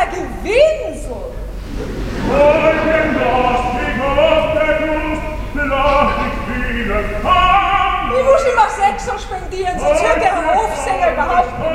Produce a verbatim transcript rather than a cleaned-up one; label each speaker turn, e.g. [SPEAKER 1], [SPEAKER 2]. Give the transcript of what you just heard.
[SPEAKER 1] er gewinnen soll.
[SPEAKER 2] Folgen das, die Gott der Lust, vielleicht viele Hand.
[SPEAKER 1] Ich muss immer Sechser spendieren, sonst